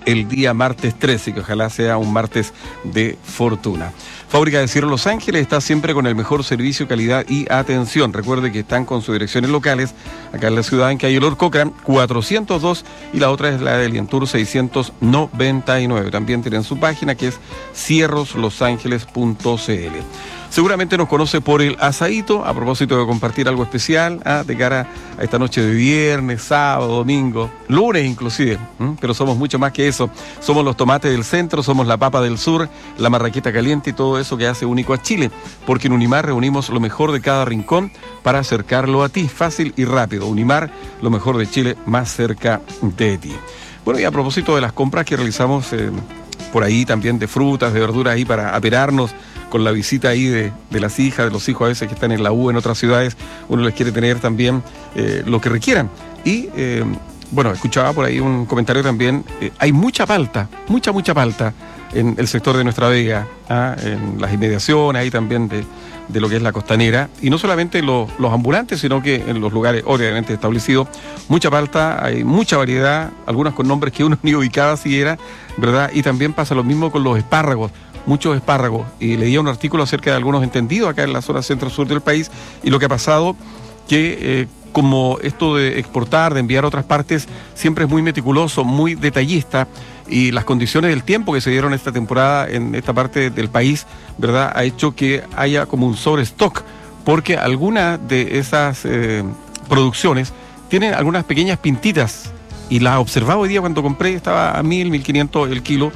el día martes 13, que ojalá sea un martes de fortuna. Fábrica de Cierre Los Ángeles está siempre con el mejor servicio, calidad y atención. Recuerde que están con sus direcciones locales, acá en la ciudad, en calle Lord Cochrane 402, y la otra es la de Lientour 699. También tienen su página, que es cierroslosangeles.cl. Seguramente nos conoce por el asadito, a propósito de compartir algo especial, de cara a esta noche de viernes, sábado, domingo, lunes inclusive, pero somos mucho más que eso. Somos los tomates del centro, somos la papa del sur, la marraqueta caliente y todo eso que hace único a Chile, porque en Unimar reunimos lo mejor de cada rincón para acercarlo a ti, fácil y rápido. Unimar, lo mejor de Chile, más cerca de ti. Bueno, y a propósito de las compras que realizamos por ahí también de frutas, de verduras ahí para aperarnos con la visita ahí de las hijas, de los hijos a veces que están en la U, en otras ciudades, uno les quiere tener también lo que requieran. Y bueno, escuchaba por ahí un comentario también, hay mucha palta, mucha palta en el sector de Nuestra Vega, en las inmediaciones ahí también de lo que es la costanera, y no solamente los ambulantes, sino que en los lugares obviamente establecidos, mucha palta, hay mucha variedad, algunas con nombres que uno ni ubicaba siquiera, ¿verdad? Y también pasa lo mismo con los espárragos, muchos espárragos, y leía un artículo acerca de algunos entendidos acá en la zona centro-sur del país, y lo que ha pasado que como esto de exportar, de enviar a otras partes, siempre es muy meticuloso, muy detallista, y las condiciones del tiempo que se dieron esta temporada en esta parte del país, ¿verdad?, ha hecho que haya como un sobrestock, porque algunas de esas producciones tienen algunas pequeñas pintitas, y las observaba hoy día cuando compré, estaba a 1.500 el kilo,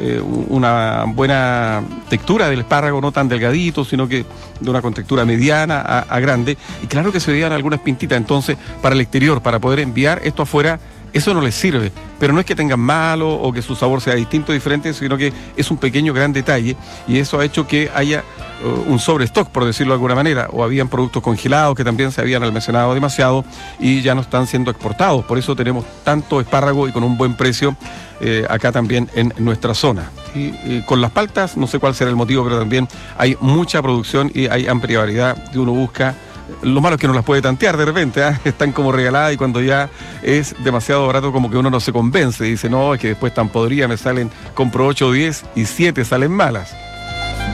una buena textura del espárrago, no tan delgadito, sino que de una contextura mediana a grande, y claro que se veían algunas pintitas. Entonces, para el exterior, para poder enviar esto afuera, eso no les sirve, pero no es que tengan malo o que su sabor sea distinto o diferente, sino que es un pequeño gran detalle, y eso ha hecho que haya un sobrestock, por decirlo de alguna manera, o habían productos congelados que también se habían almacenado demasiado y ya no están siendo exportados. Por eso tenemos tanto espárrago y con un buen precio acá también en nuestra zona. Y con las paltas, no sé cuál será el motivo, pero también hay mucha producción y hay amplia variedad que uno busca. Lo malo es que no las puede tantear de repente, están como regaladas, y cuando ya es demasiado barato como que uno no se convence, dice, no, es que después tan podría, me salen, compro 8 o 10 y 7 salen malas.